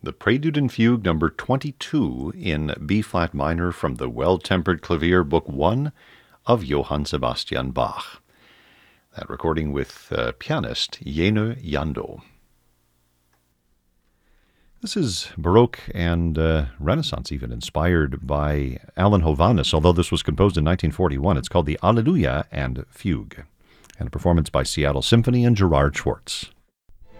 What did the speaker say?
the Prelude and Fugue number 22 in B-flat minor from the Well-Tempered Clavier, Book 1 of Johann Sebastian Bach. That recording with pianist Jenö Jandå. This is Baroque and Renaissance even inspired by Alan Hovhannes, although this was composed in 1941. It's called the Alleluia and Fugue, and a performance by Seattle Symphony and Gerard Schwartz.